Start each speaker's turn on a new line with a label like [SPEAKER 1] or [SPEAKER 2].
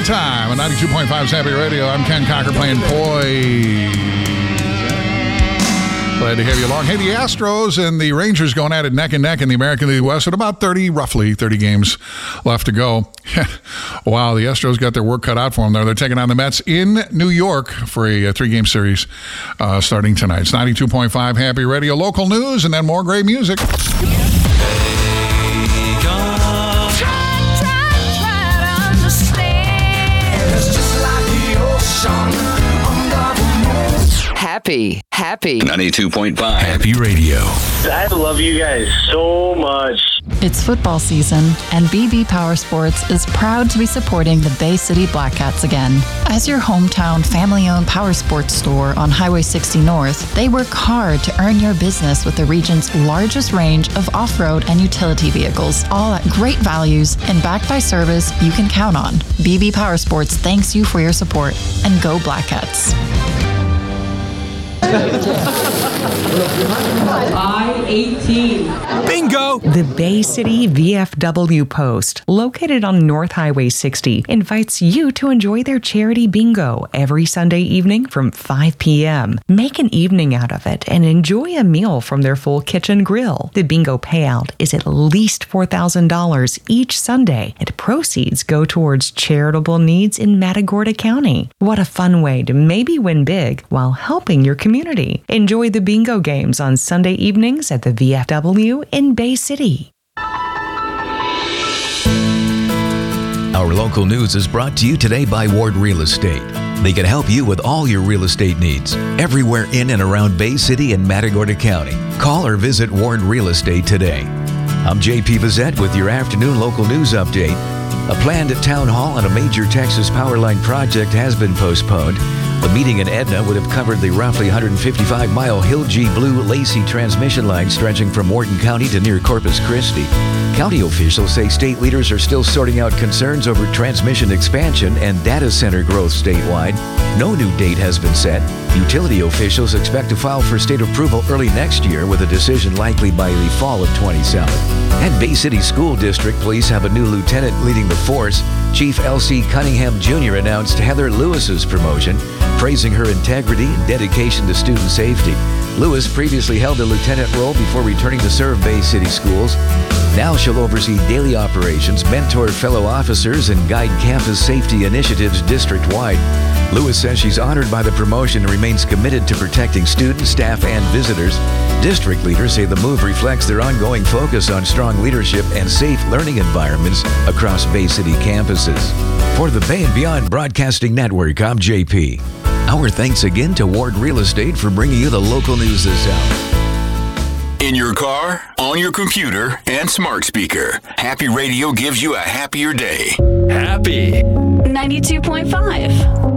[SPEAKER 1] time on 92.5 Happy Radio. I'm Ken Cocker playing Poise. Glad to have you along. Hey, the Astros and the Rangers going at it neck and neck in the American League West with about roughly 30 games left to go. Wow, the Astros got their work cut out for them there. They're taking on the Mets in New York for a 3-game series starting tonight. It's 92.5 Happy Radio. Local news and then more great music.
[SPEAKER 2] Happy
[SPEAKER 3] 92.5 Happy Radio.
[SPEAKER 4] I love you guys so much.
[SPEAKER 5] It's football season, and BB Power Sports is proud to be supporting the Bay City Blackcats again. As your hometown family-owned power sports store on Highway 60 North, they work hard to earn your business with the region's largest range of off-road and utility vehicles, all at great values and backed by service you can count on. BB Power Sports thanks you for your support, and go Blackcats.
[SPEAKER 6] I-18.
[SPEAKER 7] Bingo! The Bay City VFW Post, located on North Highway 60, invites you to enjoy their charity bingo every Sunday evening from 5 p.m. Make an evening out of it and enjoy a meal from their full kitchen grill. The bingo payout is at least $4,000 each Sunday, and proceeds go towards charitable needs in Matagorda County. What a fun way to maybe win big while helping your community. Enjoy the bingo games on Sunday evenings at the VFW in Bay City.
[SPEAKER 3] Our local news is brought to you today by Ward Real Estate. They can help you with all your real estate needs, everywhere in and around Bay City and Matagorda County. Call or visit Ward Real Estate today. I'm J.P. Vizette with your afternoon local news update. A planned town hall on a major Texas power line project has been postponed. The meeting in Edna would have covered the roughly 155-mile Hill G Blue Lacey transmission line stretching from Wharton County to near Corpus Christi. County officials say state leaders are still sorting out concerns over transmission expansion and data center growth statewide. No new date has been set. Utility officials expect to file for state approval early next year with a decision likely by the fall of 27. And Bay City School District Police have a new lieutenant leading the force. Chief L.C. Cunningham Jr. announced Heather Lewis's promotion, praising her integrity and dedication to student safety. Lewis previously held a lieutenant role before returning to serve Bay City schools. Now she'll oversee daily operations, mentor fellow officers, and guide campus safety initiatives district-wide. Lewis says she's honored by the promotion and remains committed to protecting students, staff, and visitors. District leaders say the move reflects their ongoing focus on strong leadership and safe learning environments across Bay City campuses. For the Bay and Beyond Broadcasting Network, I'm JP. Our thanks again to Ward Real Estate for bringing you the local news this hour.
[SPEAKER 8] In your car, on your computer, and smart speaker, Happy Radio gives you a happier day.
[SPEAKER 6] Happy
[SPEAKER 5] 92.5